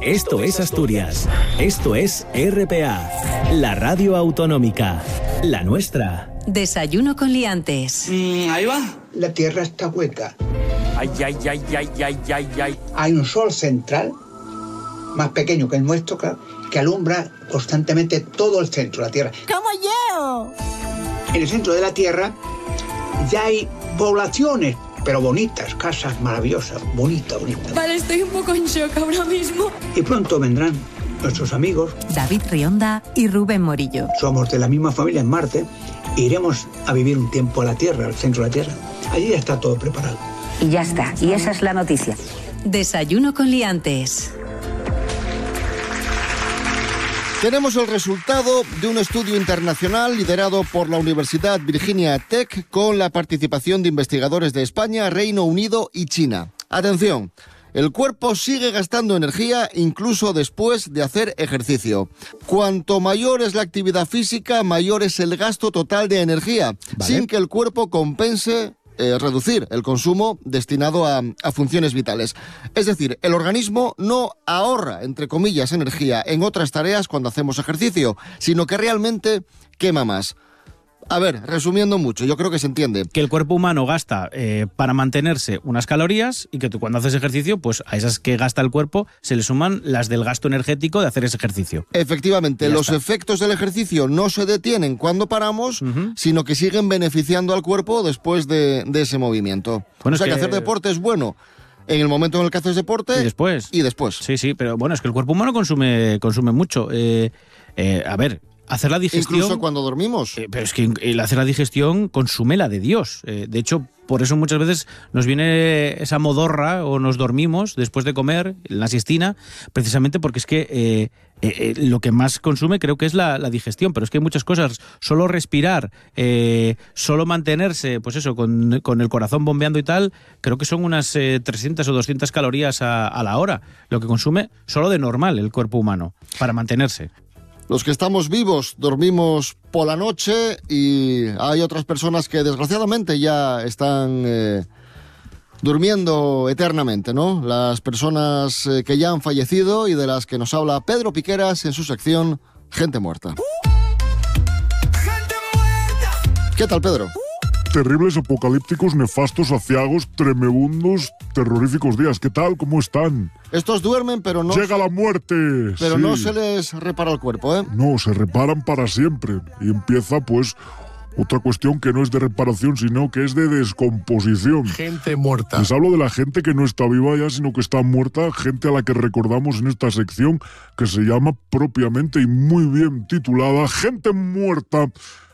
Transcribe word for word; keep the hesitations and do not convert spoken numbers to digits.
Esto es Asturias. Esto es R P A, la radio autonómica, la nuestra. Desayuno con liantes. Mm, ahí va. La Tierra está hueca. Ay, ay, ay, ay, ay, ay, ay. Hay un sol central, más pequeño que el nuestro, claro, que alumbra constantemente todo el centro de la Tierra. ¡Como yo! En el centro de la Tierra ya hay poblaciones, pero bonitas, casas maravillosas, bonitas, bonitas. Vale, estoy un poco en shock ahora mismo. Y pronto vendrán nuestros amigos. David Rionda y Rubén Morillo. Somos de la misma familia en Marte. E iremos a vivir un tiempo a la Tierra, al centro de la Tierra. Allí ya está todo preparado. Y ya está, y esa es la noticia. Desayuno con liantes. Tenemos el resultado de un estudio internacional liderado por la Universidad Virginia Tech con la participación de investigadores de España, Reino Unido y China. Atención, el cuerpo sigue gastando energía incluso después de hacer ejercicio. Cuanto mayor es la actividad física, mayor es el gasto total de energía, ¿vale?, sin que el cuerpo compense Eh, reducir el consumo destinado a, a funciones vitales. Es decir, el organismo no ahorra, entre comillas, energía en otras tareas cuando hacemos ejercicio, sino que realmente quema más. A ver, resumiendo mucho, yo creo que se entiende. Que el cuerpo humano gasta eh, para mantenerse unas calorías y que tú cuando haces ejercicio, pues a esas que gasta el cuerpo se le suman las del gasto energético de hacer ese ejercicio. Efectivamente, los está. efectos del ejercicio no se detienen cuando paramos, uh-huh. sino que siguen beneficiando al cuerpo después de, de ese movimiento. Bueno, o sea es que... que hacer deporte es bueno en el momento en el que haces deporte y después. Y después. Sí, sí, pero bueno, es que el cuerpo humano consume, consume mucho. Eh, eh, a ver... Hacer la digestión... Incluso cuando dormimos. Eh, pero es que el hacer la digestión consume la de Dios. Eh, de hecho, por eso muchas veces nos viene esa modorra o nos dormimos después de comer, en la siestina, precisamente porque es que eh, eh, eh, lo que más consume creo que es la, la digestión. Pero es que hay muchas cosas. Solo respirar, eh, solo mantenerse, pues eso, con, con el corazón bombeando y tal, creo que son unas eh, trescientas o doscientas calorías a, a la hora. Lo que consume solo de normal el cuerpo humano para mantenerse. Los que estamos vivos dormimos por la noche y hay otras personas que desgraciadamente ya están eh, durmiendo eternamente, ¿no? Las personas eh, que ya han fallecido y de las que nos habla Pedro Piqueras en su sección Gente Muerta. ¿Qué tal, Pedro? Terribles, apocalípticos, nefastos, aciagos, tremebundos, terroríficos días. ¿Qué tal? ¿Cómo están? Estos duermen, pero no... ¡Llega la muerte! Pero sí. no se les repara el cuerpo, ¿eh? No, se reparan para siempre. Y empieza, pues, otra cuestión que no es de reparación, sino que es de descomposición. Gente muerta. Les hablo de la gente que no está viva ya, sino que está muerta. Gente a la que recordamos en esta sección que se llama propiamente y muy bien titulada Gente Muerta.